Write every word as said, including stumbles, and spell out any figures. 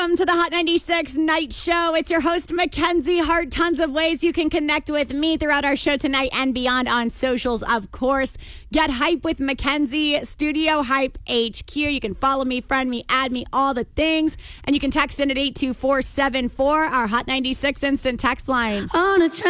Welcome to the Hot ninety-six Night Show. It's your host, Mackenzie Hart. Tons of ways you can connect with me throughout our show tonight and beyond on socials, of course. Get hype with Mackenzie, Studio Hype H Q. You can follow me, friend me, add me, all the things. And you can text in at eight two four seven four, our Hot ninety-six instant text line. On a